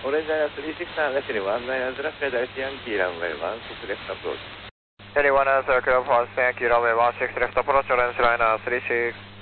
Orange Area 36 unless anyone, 9 as left Delta Yankee runway 16 left approach. Anyone as aircraft 1 Yankee runway 16 left approach, Orange Liner 36.